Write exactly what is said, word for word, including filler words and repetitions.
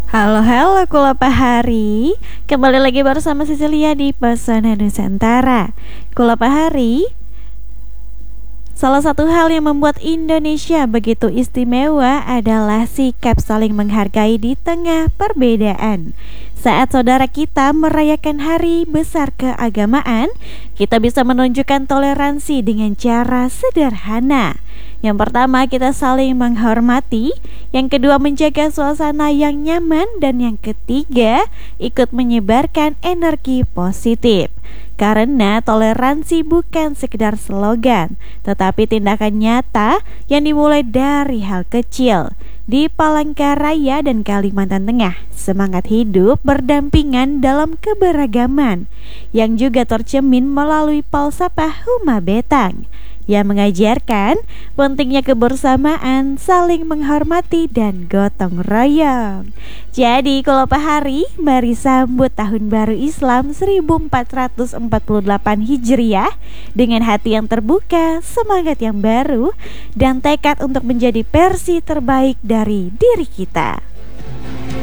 Halo halo Kula Pahari. Kembali lagi bersama Cecilia di Pesona Nusantara. Kula Pahari, salah satu hal yang membuat Indonesia begitu istimewa adalah sikap saling menghargai di tengah perbedaan. Saat saudara kita merayakan hari besar keagamaan, kita bisa menunjukkan toleransi dengan cara sederhana. Yang pertama, kita saling menghormati. Yang kedua, menjaga suasana yang nyaman. Dan yang ketiga, ikut menyebarkan energi positif. Karena toleransi bukan sekedar slogan, tetapi tindakan nyata yang dimulai dari hal kecil. Di Palangkaraya dan Kalimantan Tengah, semangat hidup berdampingan dalam keberagaman yang juga tercermin melalui falsafah Huma Betang yang mengajarkan pentingnya kebersamaan, saling menghormati, dan gotong royong. Jadi, Kula Pahari, mari sambut Tahun Baru Islam seribu empat ratus empat puluh delapan Hijriah dengan hati yang terbuka, semangat yang baru, dan tekad untuk menjadi versi terbaik dari diri kita.